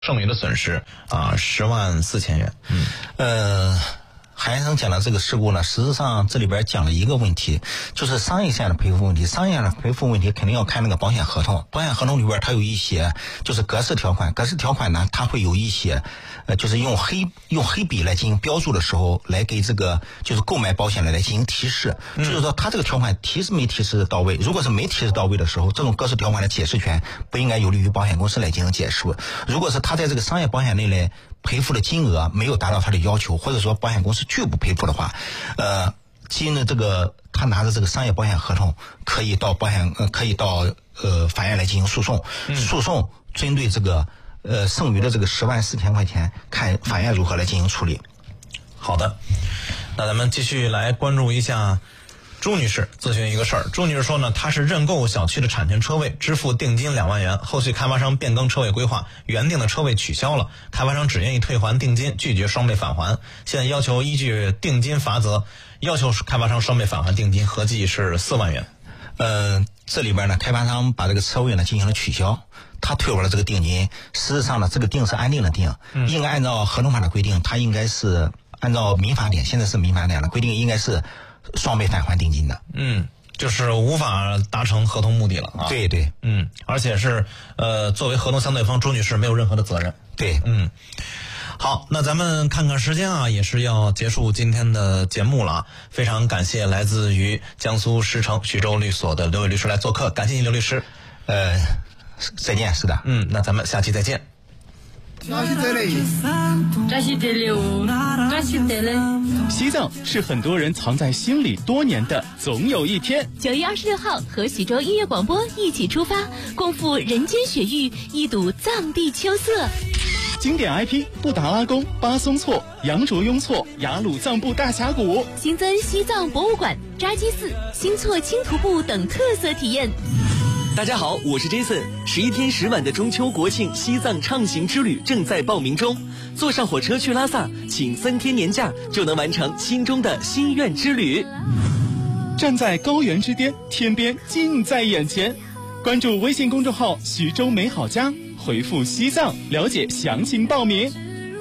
剩余的损失10.4万元。 海先生讲的这个事故呢，实际上这里边讲了一个问题，就是商业线的赔付问题。商业线的赔付问题肯定要看那个保险合同，保险合同里边它有一些就是格式条款，格式条款呢它会有一些就是用黑笔来进行标注的时候，来给这个就是购买保险的来进行提示，就是说它这个条款提示没提示到位，如果是没提示到位的时候，这种格式条款的解释权不应该有利于保险公司来进行解释。如果是他在这个商业保险内来赔付的金额没有达到他的要求，或者说保险公司拒不赔付的话，基于这个他拿着这个商业保险合同，可以到法院来进行诉讼，诉讼针对这个剩余的这个10.4万块钱，看法院如何来进行处理。 好的，那咱们继续来关注一下朱女士咨询一个事儿。朱女士说呢，她是认购小区的产权车位，支付定金2万元，后续开发商变更车位规划，原定的车位取消了，开发商只愿意退还定金，拒绝双倍返还。现在要求依据定金罚则，要求开发商双倍返还定金，合计是4万元。 这里边呢，开发商把这个车位呢进行了取消，他退回了这个定金。实际上呢，这个定是安定的定，应该按照合同法的规定，他应该是按照民法典，现在是民法典的规定，应该是双倍返还定金的。 就是无法达成合同目的了啊。 对对， 而且是作为合同相对方，朱女士没有任何的责任。 对， 好，那咱们看看时间啊，也是要结束今天的节目了啊。非常感谢来自于江苏狮城徐州律所的刘伟律师来做客，感谢你刘律师。 再见，是的。 那咱们下期再见。 西藏是很多人藏在心里多年的总有一天。 9月26号和徐州音乐广播一起出发，共赴人间雪域，一睹藏地秋色。 经典 IP 布达拉宫、巴松措、羊卓雍措、雅鲁藏布大峡谷， 新增西藏博物馆、扎基寺、新措轻徒步等特色体验。 大家好，我是 Jason。11天10晚的中秋国庆西藏畅行之旅正在报名中，坐上火车去拉萨，请3天年假就能完成心中的心愿之旅。 站在高原之巅，天边近在眼前。关注微信公众号徐州美好家，回复西藏了解详情报名。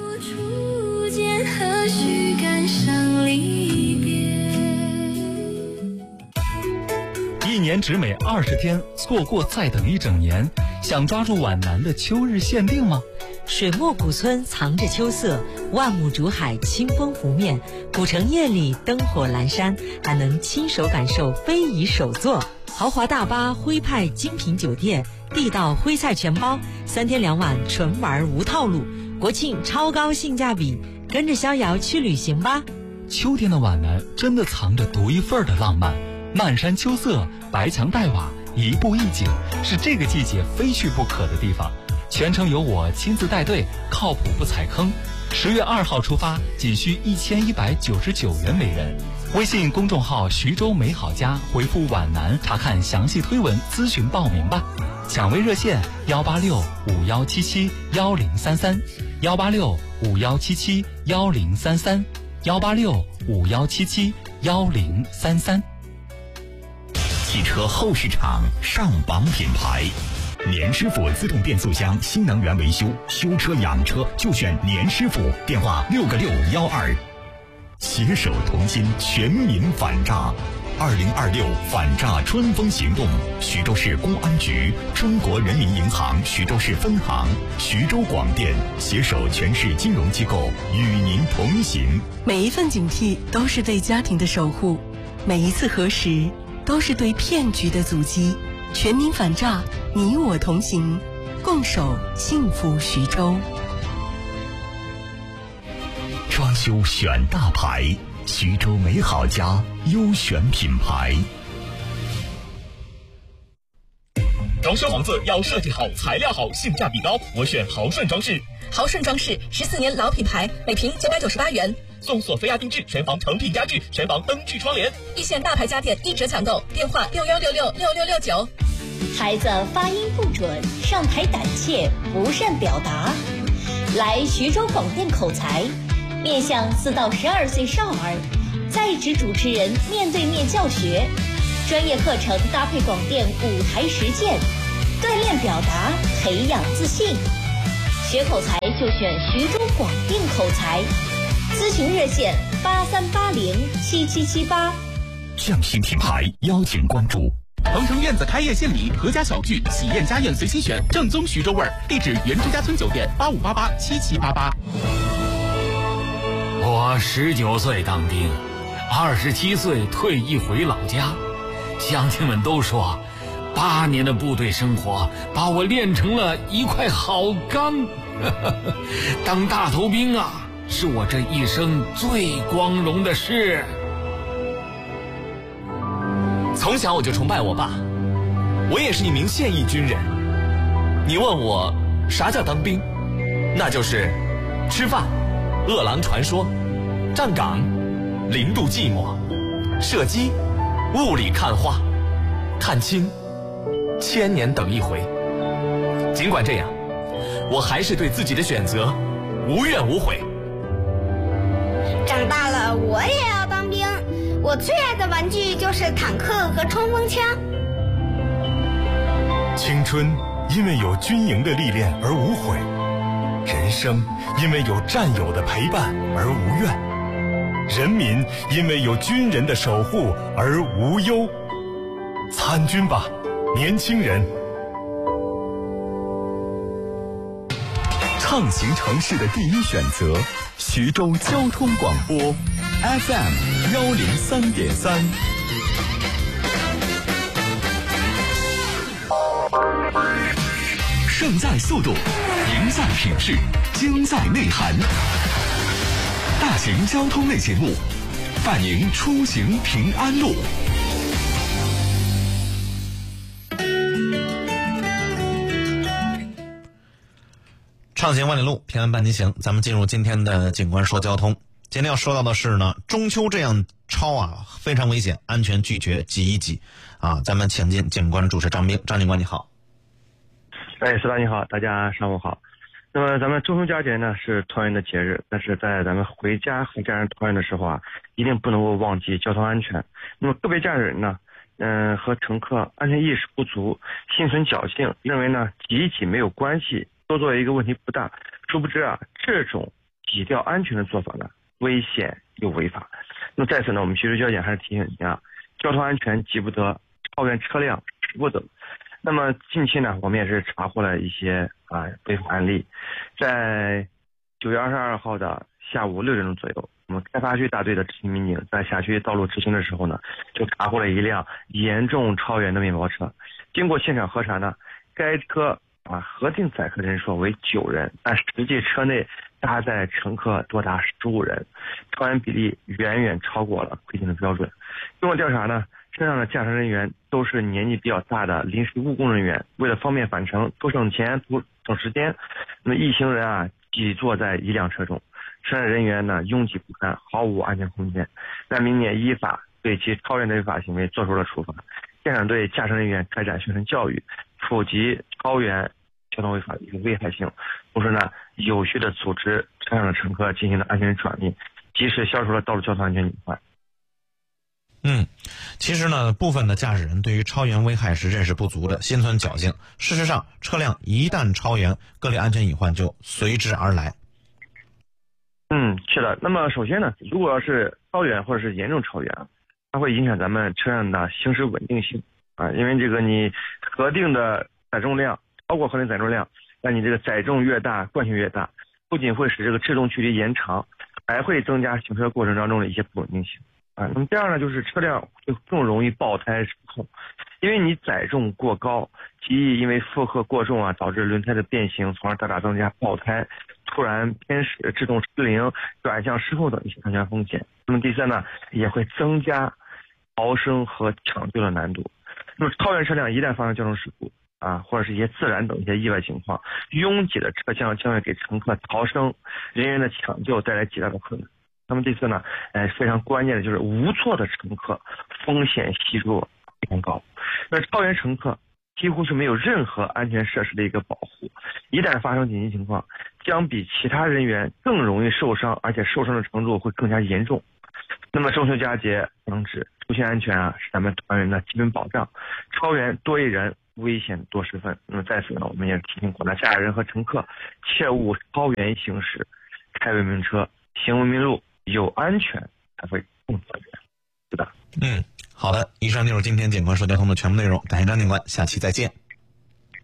一年只美20天，错过再等一整年。想抓住皖南的秋日限定吗？ 水墨古村藏着秋色，万亩竹海清风拂面，古城夜里灯火阑珊，还能亲手感受非遗手作。豪华大巴、徽派精品酒店、地道徽菜全包，3天2晚纯玩无套路，国庆超高性价比，跟着逍遥去旅行吧。 秋天的皖南真的藏着独一份的浪漫，漫山秋色，白墙黛瓦，一步一景，是这个季节非去不可的地方。全程由我亲自带队，靠谱不踩坑。10月2号出发，仅需1199元每人。微信公众号徐州美好家回复皖南查看详细推文，咨询报名吧。抢位热线18651771033，18651771033，18651771033。 汽车后市场上榜品牌，年师傅自动变速箱新能源维修，修车养车就选年师傅，电话6个612。携手同心，全民反诈。2026反诈春风行动，徐州市公安局、中国人民银行徐州市分行、徐州广电携手全市金融机构与您同行。 每一份警惕都是对家庭的守护，每一次核实都是对骗局的阻击。全民反诈，你我同行，共守幸福徐州。 装修选大牌，徐州美好家优选品牌。 装修房子要设计好、材料好、性价比高，我选豪顺装饰。 豪顺装饰14年老品牌，每平998元， 送索菲亚定制全房成品家具、全房灯具窗帘。 一线大牌家电1折抢购，电话61666669。 孩子发音不准，上台胆怯，不善表达，来徐州广电口才。面向4到12岁少儿，在职主持人面对面教学，专业课程搭配广电舞台实践，锻炼表达，培养自信。 学口才就选徐州广电口才，咨询热线83807778。 匠心品牌邀请关注。 鹏城院子开业献礼，阖家小聚，喜宴家宴随心选，正宗徐州味儿。地址原之家村酒店85887788。 我19岁当兵，27岁退役回老家。乡亲们都说，8年的部队生活把我练成了一块好钢。当大头兵啊，是我这一生最光荣的事。 从小我就崇拜我爸，我也是一名现役军人。你问我啥叫当兵，那就是吃饭、饿狼传说、站岗、零度寂寞、射击、雾里看花、看清、千年等一回。尽管这样，我还是对自己的选择无怨无悔。 长大了我也要当兵，我最爱的玩具就是坦克和冲锋枪。 青春因为有军营的历练而无悔，人生因为有战友的陪伴而无怨，人民因为有军人的守护而无忧。参军吧，年轻人！ 畅行城市的第一选择，徐州交通广播 FM 103.3。胜在速度，赢在品质，精在内涵。大型交通类节目，伴您出行平安路。 畅行万里路，平安伴您行。咱们进入今天的警官说交通。今天要说到的是呢，中秋这样超啊非常危险，安全拒绝挤一挤啊。咱们请进警官主持张兵，张警官你好。 石大你好，大家上午好。那么咱们中秋佳节呢是团圆的节日，但是在咱们回家和家人团圆的时候啊，一定不能够忘记交通安全。那么个别驾驶人呢，和乘客安全意识不足，心存侥幸，认为呢挤一挤没有关系，多做一个问题不大。殊不知啊，这种挤掉安全的做法呢，危险又违法。那么在此呢，我们徐州交警还是提醒您啊，交通安全急不得，超员车辆使不得。那么近期呢，我们也是查获了一些违法案例。在9月22号的下午6点钟左右，我们开发区大队的执勤民警在辖区道路执行的时候呢，就查获了一辆严重超员的面包车。经过现场核查呢，该车核定载客人数为9人，但实际车内搭载乘客多达15人，超员比例远远超过了规定的标准。经过调查呢，车上的驾驶人员都是年纪比较大的临时务工人员，为了方便返程，多省钱多省时间，那么一行人挤坐在一辆车中，车上人员呢拥挤不堪，毫无安全空间。那民警依法对其超员的违法行为作出了处罚，现场对驾驶人员开展宣传教育，普及超员交通违法的一个危害性，同时呢有序的组织车上的乘客进行了安全转运，及时消除了道路交通安全隐患。 其实呢，部分的驾驶人对于超员危害是认识不足的，心存侥幸。事实上，车辆一旦超员，各类安全隐患就随之而来。 是的。那么首先呢，如果要是超员或者是严重超员，它会影响咱们车辆的行驶稳定性因为这个你核定的载重量超过核定载重量，那你这个载重越大，惯性越大，不仅会使这个制动距离延长，还会增加行车过程当中的一些不稳定性。那么第二呢，就是车辆就更容易爆胎失控，因为你载重过高，极易因为负荷过重导致轮胎的变形，从而大大增加爆胎、突然偏驶、制动失灵、转向失控等一些安全风险。那么第三呢，也会增加逃生和抢救的难度。那么超员车辆一旦发生交通事故或者是一些自燃等一些意外情况，拥挤的车厢将会给乘客逃生、人员的抢救带来极大的困难。那么第四呢，非常关键的就是无座的乘客风险系数非常高。那超员乘客几乎是没有任何安全设施的一个保护，一旦发生紧急情况，将比其他人员更容易受伤，而且受伤的程度会更加严重。那么中秋佳节将至，出行安全是咱们团员的基本保障。超员多一人， 危险多十分。那么在此呢，我们也提醒广大驾驶人和乘客，切勿超员行驶，开文明车，行文明路，有安全才会更安全，是的。 好的，以上就是今天警官说交通的全部内容，感谢张警官，下期再见。